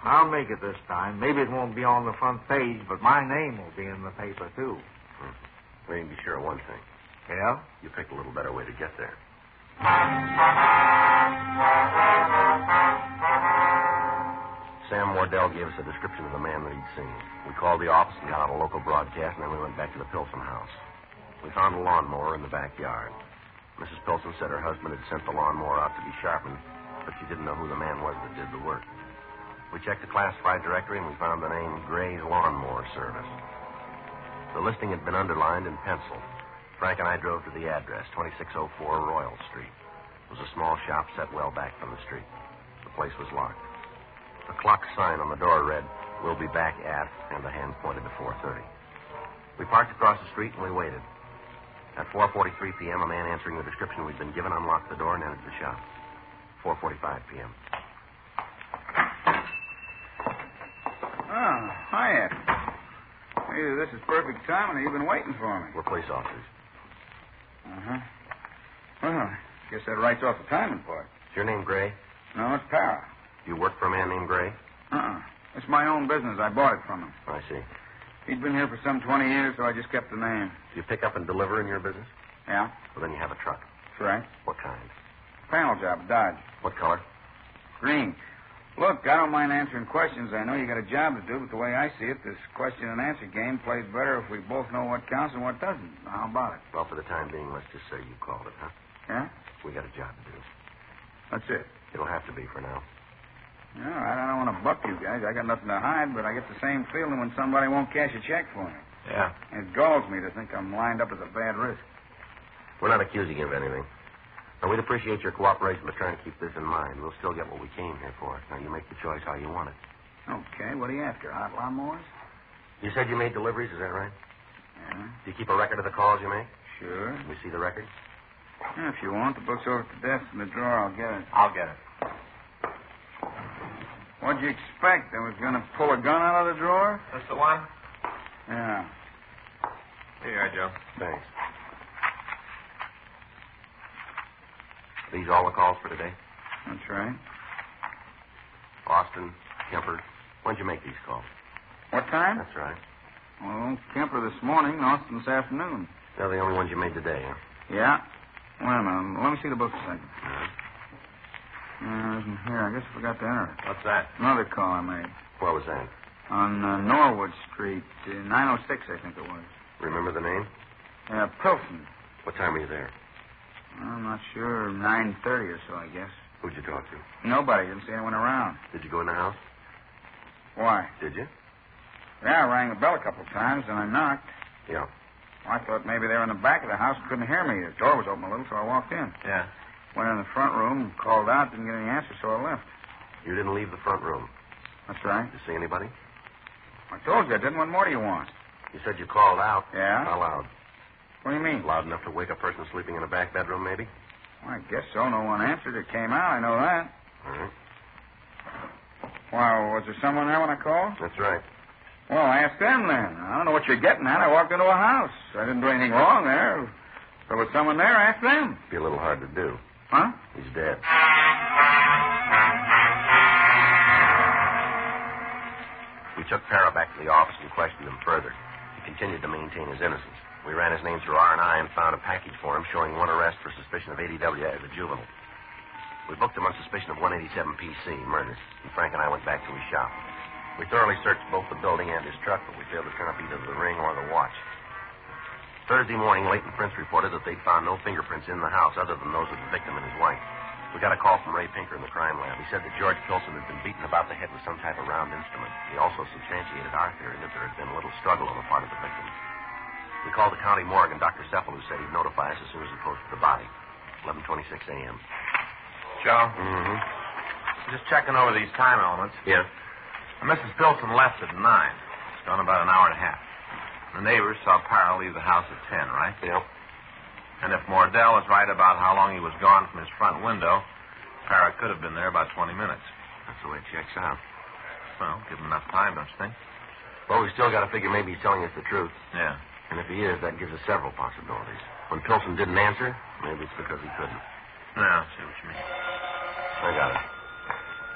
I'll make it this time. Maybe it won't be on the front page, but my name will be in the paper, too. We can be sure of one thing. Yeah? You picked a little better way to get there. Sam Wardell gave us a description of the man that he'd seen. We called the office and got out a local broadcast, and then we went back to the Pilson house. We found a lawnmower in the backyard. Mrs. Pilson said her husband had sent the lawnmower out to be sharpened, but she didn't know who the man was that did the work. We checked the classified directory, and we found the name Gray's Lawnmower Service. The listing had been underlined in pencil. Frank and I drove to the address, 2604 Royal Street. It was a small shop set well back from the street. The place was locked. A clock sign on the door read, "We'll be back at," and the hand pointed to 4:30. We parked across the street and we waited. At 4:43 p.m., a man answering the description we'd been given unlocked the door and entered the shop. 4:45 p.m. Oh, hiya. Hey, this is perfect timing. You've been waiting for me. We're police officers. Uh-huh. Well, I guess that writes off the timing part. Is your name Gray? No, it's Para. You work for a man named Gray? It's my own business. I bought it from him. I see. He'd been here for some 20 years, so I just kept the name. Do you pick up and deliver in your business? Yeah? Well, then you have a truck. That's right. What kind? Panel job, Dodge. What color? Green. Look, I don't mind answering questions. I know you got a job to do, but the way I see it, this question and answer game plays better if we both know what counts and what doesn't. How about it? Well, for the time being, let's just say you called it, huh? Yeah? We got a job to do. That's it. It'll have to be for now. No, I don't want to buck you guys. I got nothing to hide, but I get the same feeling when somebody won't cash a check for me. Yeah. It galls me to think I'm lined up as a bad risk. We're not accusing you of anything. Now, we'd appreciate your cooperation, but trying to keep this in mind. We'll still get what we came here for. Now, you make the choice how you want it. Okay, what are you after? Hot lawnmowers? You said you made deliveries, is that right? Yeah. Do you keep a record of the calls you make? Sure. Can we see the record? Yeah, if you want, the book's over at the desk in the drawer. I'll get it. I'll get it. What'd you expect? I was going to pull a gun out of the drawer? That's the one? Yeah. Here you are, Joe. Thanks. These all the calls for today? That's right. Austin, Kemper. When'd you make these calls? What time? That's right. Well, Kemper this morning, Austin this afternoon. They're the only ones you made today, huh? Yeah. Wait a minute. Let me see the book a second. All right. Isn't here. I guess I forgot to enter it. What's that? Another call I made. Where was that? On Norwood Street, 906, I think it was. Remember the name? Pilson. What time were you there? I'm not sure. 9:30 or so, I guess. Who'd you talk to? Nobody. Didn't see anyone around. Did you go in the house? Why? Did you? Yeah, I rang the bell a couple of times, and I knocked. Yeah. I thought maybe they were in the back of the house and couldn't hear me. The door was open a little, so I walked in. Yeah. Went in the front room, called out, didn't get any answer, so I left. You didn't leave the front room. That's right. Did you see anybody? I told you I didn't. What more do you want? You said you called out. Yeah? How loud? What do you mean? Loud enough to wake a person sleeping in a back bedroom, maybe? Well, I guess so. No one answered. It came out. I know that. All right. Well, was there someone there when I called? That's right. Well, ask them then. I don't know what you're getting at. I walked into a house. I didn't do anything wrong there. If there was someone there, ask them. Be a little hard to do. Huh? He's dead. We took Para back to the office and questioned him further. He continued to maintain his innocence. We ran his name through R&I and found a package for him showing one arrest for suspicion of ADW as a juvenile. We booked him on suspicion of 187 PC, murder, and Frank and I went back to his shop. We thoroughly searched both the building and his truck, but we failed to turn up either the ring or the watch. Thursday morning, Leighton Prince reported that they'd found no fingerprints in the house other than those of the victim and his wife. We got a call from Ray Pinker in the crime lab. He said that George Pilson had been beaten about the head with some type of round instrument. He also substantiated our theory that there had been a little struggle on the part of the victim. We called the county morgue, and Dr. Seffel, who said he'd notify us as soon as he posted the body. 11:26 a.m. Joe? Mm-hmm. Just checking over these time elements. Yeah? Mrs. Pilson left at 9. It's gone about an hour and a half. The neighbors saw Para leave the house at 10, right? Yeah. And if Mordell is right about how long he was gone from his front window, Para could have been there about 20 minutes. That's the way it checks out. Well, give him enough time, don't you think? Well, we still got to figure maybe he's telling us the truth. Yeah. And if he is, that gives us several possibilities. When Pilson didn't answer, maybe it's because he couldn't. Yeah, I see what you mean. I got it.